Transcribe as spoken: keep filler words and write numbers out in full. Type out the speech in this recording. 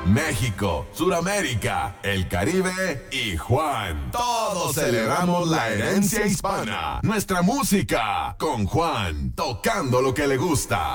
México, Suramérica, el Caribe y Juan. Todos celebramos la herencia hispana. Nuestra música con Juan, tocando lo que le gusta.